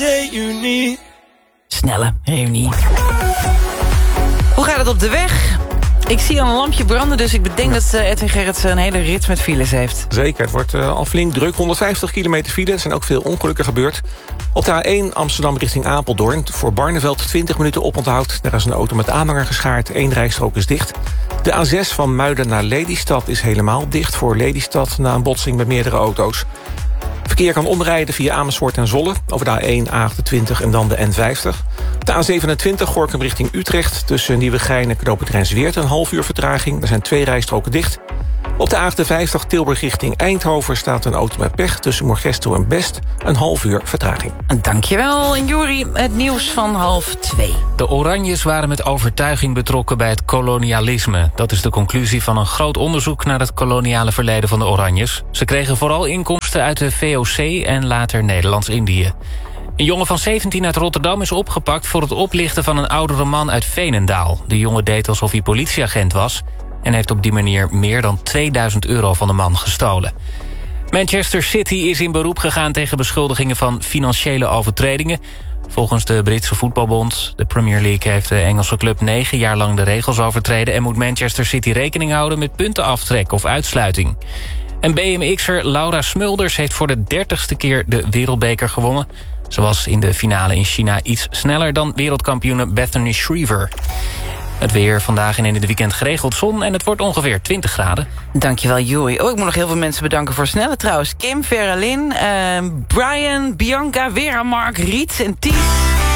reunie. Snelle reunie. Hoe gaat het op de weg? Ik zie al een lampje branden, dus ik bedenk dat Edwin Gerritsen een hele rits met files heeft. Zeker, het wordt al flink druk. 150 kilometer file, er zijn ook veel ongelukken gebeurd. Op de A1 Amsterdam richting Apeldoorn. Voor Barneveld 20 minuten oponthoud. Daar is een auto met aanhanger geschaard, 1 rijstrook is dicht. De A6 van Muiden naar Lelystad is helemaal dicht voor Lelystad... na een botsing met meerdere auto's. Verkeer kan omrijden via Amersfoort en Zwolle... over de A1, A28 en dan de N50. De A27 Gorinchem richting Utrecht... tussen Nieuwegein en Knooppunt Rijnsweert een half uur vertraging. Er zijn 2 rijstroken dicht. Op de A58 Tilburg richting Eindhoven staat een auto met pech... tussen Moergestel en Best, een half uur vertraging. Dankjewel, Juri. Het nieuws van 1:30. De Oranjes waren met overtuiging betrokken bij het kolonialisme. Dat is de conclusie van een groot onderzoek naar het koloniale verleden van de Oranjes. Ze kregen vooral inkomsten uit de VOC en later Nederlands-Indië. Een jongen van 17 uit Rotterdam is opgepakt voor het oplichten van een oudere man uit Veenendaal. De jongen deed alsof hij politieagent was... en heeft op die manier meer dan €2000 van de man gestolen. Manchester City is in beroep gegaan tegen beschuldigingen van financiële overtredingen. Volgens de Britse voetbalbond, de Premier League... heeft de Engelse club 9 jaar lang de regels overtreden... en moet Manchester City rekening houden met puntenaftrek of uitsluiting. En BMX'er Laura Smulders heeft voor de 30ste keer de wereldbeker gewonnen. Ze was in de finale in China iets sneller dan wereldkampioene Bethany Shriver. Het weer vandaag en in het weekend geregeld zon... en het wordt ongeveer 20 graden. Dankjewel, Joey. Ik moet nog heel veel mensen bedanken voor snelle trouwens. Kim, Vera Lynn, Brian, Bianca, Vera, Mark, Riet en Ties...